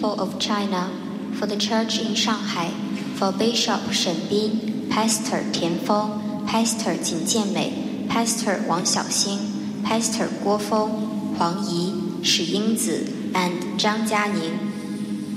people of China, for the Church in Shanghai, for Bishop Shen Bin, Pastor Tian Feng, Pastor Jin Jianmei, Pastor Wang Xiaoxing, Pastor Guo Feng, Huang Yi, Shi Yingzi, and Zhang Jianing.